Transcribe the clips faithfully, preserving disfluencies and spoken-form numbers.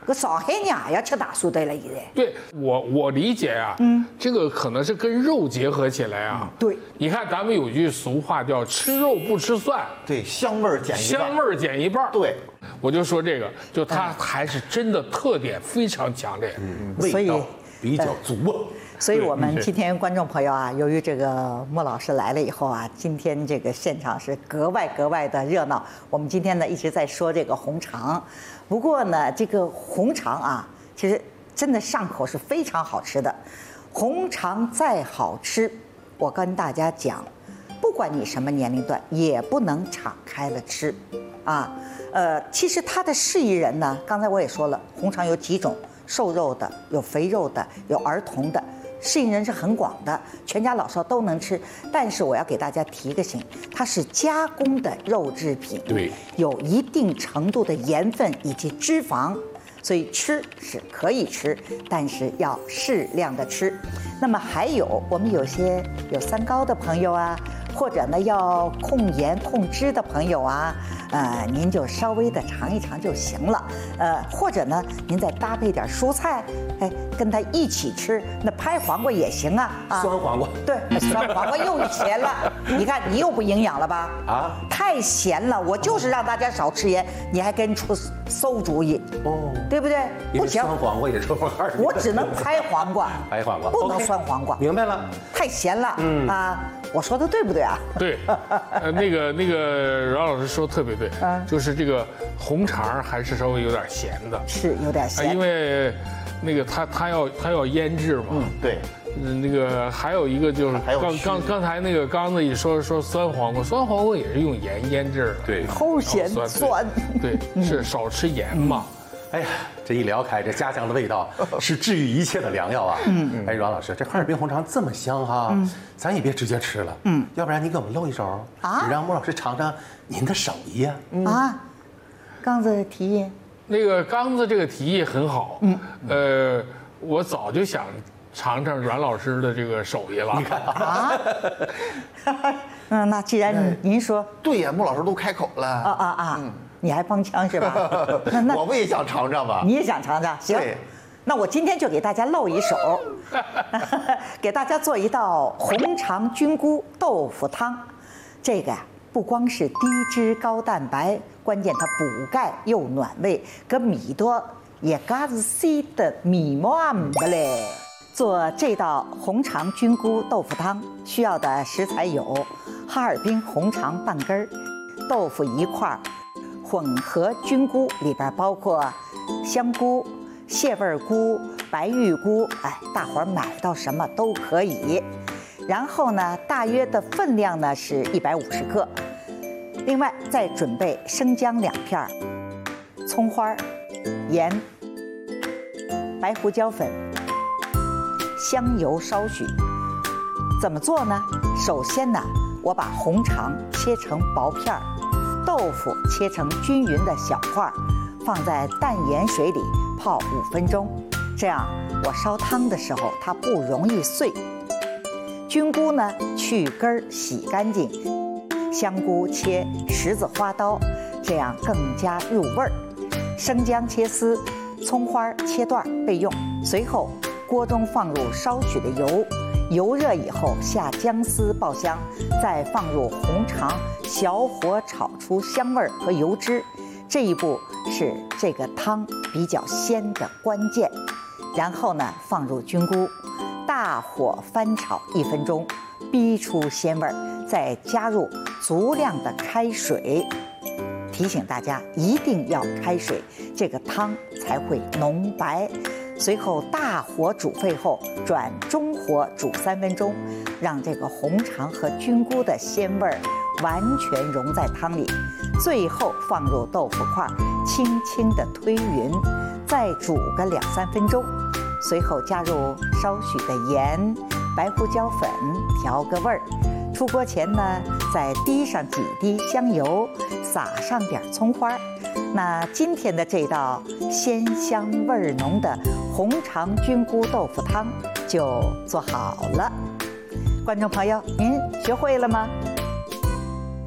个上海人也要吃大薯的了，现在。 对我我理解啊，嗯，这个可能是跟肉结合起来啊。 嗯、对， 你看咱们有句俗话叫“吃肉不吃蒜”， 对，香味儿减一半， 香味儿减一半。 对， 我就说这个，就它还是真的特点非常强烈， 嗯，味道比较足啊。 所以我们今天观众朋友啊，由于这个莫老师来了以后啊，今天这个现场是格外格外的热闹。我们今天呢一直在说这个红肠，不过呢这个红肠啊，其实真的上口是非常好吃的。红肠再好吃，我跟大家讲，不管你什么年龄段，也不能敞开了吃，啊，呃，其实它的适宜人呢，刚才我也说了，红肠有几种，瘦肉的，有肥肉的，有儿童的。适应人是很广的，全家老少都能吃。但是我要给大家提个醒，它是加工的肉制品， 对， 有一定程度的盐分以及脂肪，所以吃是可以吃，但是要适量的吃。那么还有我们有些有三高的朋友啊，或者呢要控盐控脂的朋友啊，呃，您就稍微的尝一尝就行了。呃，或者呢，您再搭配点蔬菜，哎，跟它一起吃，那拍黄瓜也行啊。啊， 酸黄瓜。 对，酸黄瓜又咸了，你看你又不营养了吧？啊，太咸了，我就是让大家少吃盐，你还跟出馊主意哦，对不对？不行， 酸黄瓜也是黄瓜。 我只能拍黄瓜， 拍黄瓜， 不能酸黄瓜。 明白了， 太咸了。嗯啊，我说的对不对啊？ 对，呃，那个那个阮老师说特别对，就是这个红肠还是稍微有点咸的， 是有点咸， 因为那个它它要它要腌制嘛。 嗯，对。 嗯，那个还有一个就是刚刚刚才那个刚子一说说酸黄瓜，酸黄瓜也是用盐腌制的， 对， 齁咸酸， 对，是少吃盐嘛。 哎呀，这一聊开，这家乡的味道是治愈一切的良药啊！嗯，哎，阮老师，这哈尔滨红肠这么香哈，嗯、咱也别直接吃了，嗯，要不然你给我们露一手啊，让莫老师尝尝您的手艺呀！ 啊，刚子提议， 那个刚子这个提议很好，嗯，呃，我早就想尝尝阮老师的这个手艺了。 你看啊， 嗯，那既然您说， 对呀，莫老师都开口了，啊啊啊！嗯你还帮腔是吧？ 那那我们也想尝尝吧。 你也想尝尝？行，那我今天就给大家露一手，给大家做一道红肠菌菇豆腐汤。这个呀，不光是低脂高蛋白，关键它补钙又暖胃，跟米多也嘎子 C 的米馍的嘞。做这道红肠菌菇豆腐汤需要的食材有哈尔滨红肠半根儿，豆腐一块儿。混合菌菇里边包括香菇、蟹味菇、白玉菇，哎，大伙儿买到什么都可以。然后呢，大约的分量呢是一百五十克。另外再准备生姜两片，葱花、盐、白胡椒粉、香油少许。怎么做呢？首先呢，我把红肠切成薄片儿。豆腐切成均匀的小块，放在淡盐水里泡五分钟，这样我烧汤的时候它不容易碎。菌菇呢，去根儿洗干净，香菇切十字花刀，这样更加入味儿。生姜切丝，葱花切段备用。随后锅中放入少许的油，油热以后下姜丝爆香，再放入红肠，小火炒出香味和油脂。这一步是这个汤比较鲜的关键。然后呢，放入菌菇，大火翻炒一分钟，逼出鲜味，再加入足量的开水。提醒大家一定要开水，这个汤才会浓白。随后大火煮沸后，转中火煮三分钟，让这个红肠和菌菇的鲜味儿完全融在汤里。最后放入豆腐块，轻轻地推匀，再煮个两三分钟。随后加入少许的盐、白胡椒粉调个味儿。出锅前呢，再滴上几滴香油，撒上点葱花。那今天的这道鲜香味浓的红肠菌菇豆腐汤就做好了。观众朋友，您学会了吗？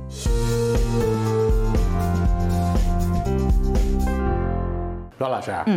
阮老师，嗯。